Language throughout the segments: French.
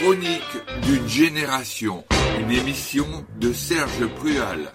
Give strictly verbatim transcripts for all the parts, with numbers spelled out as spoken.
Chronique d'une génération, une émission de Serge Prual.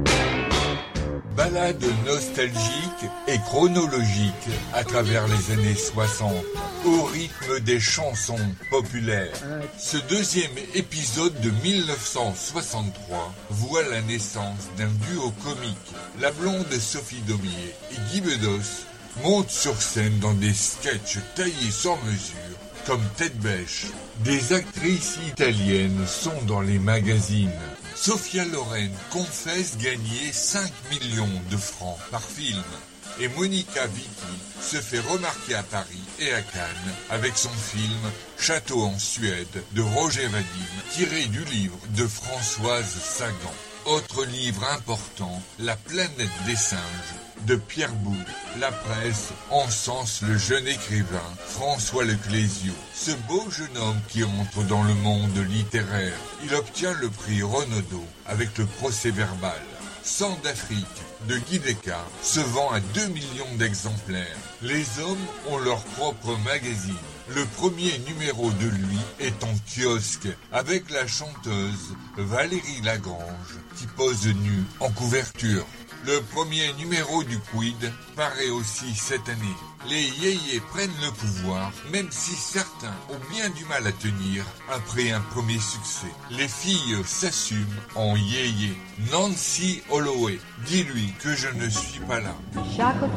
Balade nostalgique et chronologique à travers les années soixante, au rythme des chansons populaires. Ce deuxième épisode de mille neuf cent soixante-trois voit la naissance d'un duo comique. La blonde Sophie Daumier et Guy Bedos montent sur scène dans des sketchs taillés sur mesure, comme Tête Bêche. Des actrices italiennes sont dans les magazines. Sophia Loren confesse gagner cinq millions de francs par film. Et Monica Vitti se fait remarquer à Paris et à Cannes avec son film Château en Suède de Roger Vadim, tiré du livre de Françoise Sagan. Autre livre important, La planète des singes de Pierre Boulle. La presse encense le jeune écrivain François Leclésio, ce beau jeune homme qui entre dans le monde littéraire. Il obtient le prix Renaudot avec le procès-verbal. Sang d'Afrique de Guy Descartes se vend à deux millions d'exemplaires. Les hommes ont leur propre magazine. Le premier numéro de lui est en kiosque avec la chanteuse Valérie Lagrange qui pose nue en couverture. Le premier numéro du Quid paraît aussi cette année. Les yéyés prennent le pouvoir, même si certains ont bien du mal à tenir après un premier succès. Les filles s'assument en yéyé. Nancy Holloway, dis-lui que je ne suis pas là.